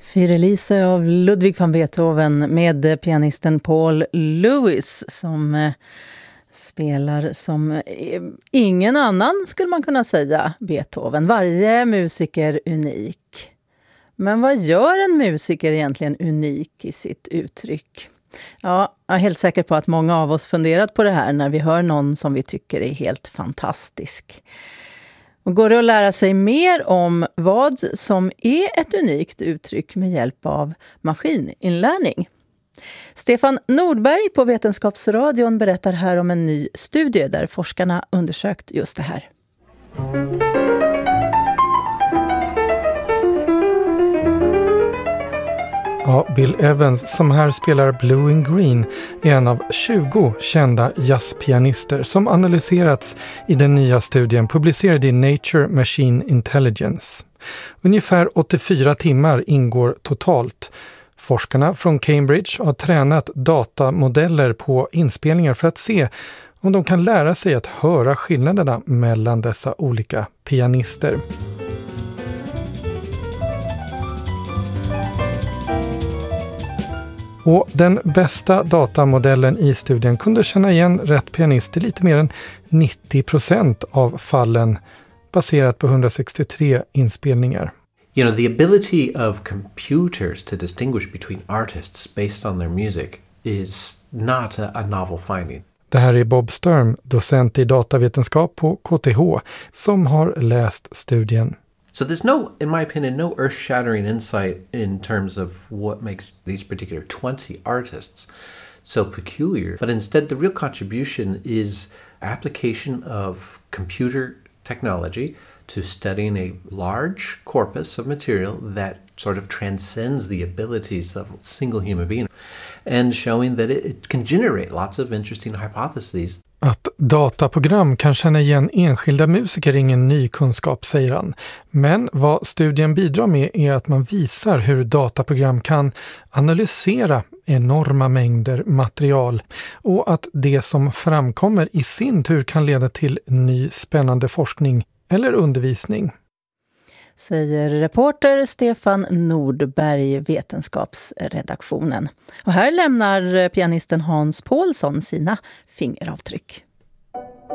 Fyrelise av Ludwig van Beethoven med pianisten Paul Lewis som spelar som ingen annan, skulle man kunna säga, Beethoven. Varje musiker unik. Men vad gör en musiker egentligen unik i sitt uttryck? Ja, jag är helt säker på att många av oss funderat på det här när vi hör någon som vi tycker är helt fantastisk. Och går det att lära sig mer om vad som är ett unikt uttryck med hjälp av maskininlärning? Stefan Nordberg på Vetenskapsradion berättar här om en ny studie där forskarna undersökt just det här. Ja, Bill Evans, som här spelar Blue and Green, är en av 20 kända jazzpianister som analyserats i den nya studien publicerad i Nature Machine Intelligence. Ungefär 84 timmar ingår totalt. Forskarna från Cambridge har tränat datamodeller på inspelningar för att se om de kan lära sig att höra skillnaderna mellan dessa olika pianister. Och den bästa datamodellen i studien kunde känna igen rätt pianist i lite mer än 90% av fallen baserat på 163 inspelningar. You know, the ability of computers to distinguish between artists based on their music is not a novel finding. Det här är Bob Sturm, docent i datavetenskap på KTH, som har läst studien. So there's no, in my opinion, no earth-shattering insight in terms of what makes these particular 20 artists so peculiar. But instead, the real contribution is application of computer technology to studying a large corpus of material that sort of transcends the abilities of a single human being and showing that it can generate lots of interesting hypotheses. Att dataprogram kan känna igen enskilda musiker är ingen ny kunskap, säger han. Men vad studien bidrar med är att man visar hur dataprogram kan analysera enorma mängder material och att det som framkommer i sin tur kan leda till ny spännande forskning eller undervisning. Säger reporter Stefan Nordberg, Vetenskapsredaktionen. Och här lämnar pianisten Hans Paulsson sina fingeravtryck.